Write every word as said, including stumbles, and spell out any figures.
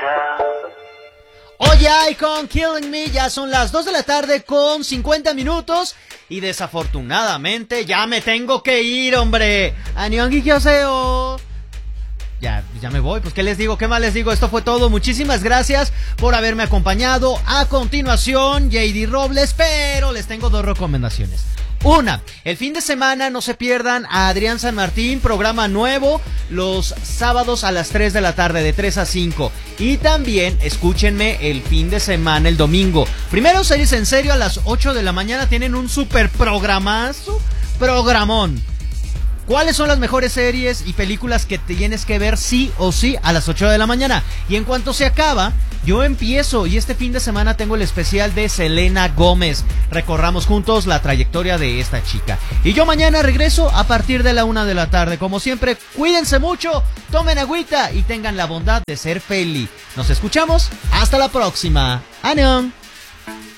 Oye, y con Killing Me ya son las dos de la tarde con cincuenta minutos y desafortunadamente ya me tengo que ir, hombre. Annyeonghaseyo. Ya, ya me voy, pues qué les digo, qué más les digo, esto fue todo, muchísimas gracias por haberme acompañado. A continuación, J D Robles, pero les tengo dos recomendaciones. Una, el fin de semana no se pierdan a Adrián San Martín, programa nuevo los sábados a las tres de la tarde, de tres a cinco. Y también escúchenme el fin de semana, el domingo. Primero, Series en Serio a las ocho de la mañana, tienen un super programazo, programón. ¿Cuáles son las mejores series y películas que tienes que ver sí o sí a las ocho de la mañana? Y en cuanto se acaba, yo empiezo y este fin de semana tengo el especial de Selena Gómez. Recorramos juntos la trayectoria de esta chica. Y yo mañana regreso a partir de la una de la tarde. Como siempre, cuídense mucho, tomen agüita y tengan la bondad de ser feliz. Nos escuchamos, hasta la próxima. ¡Annyeong!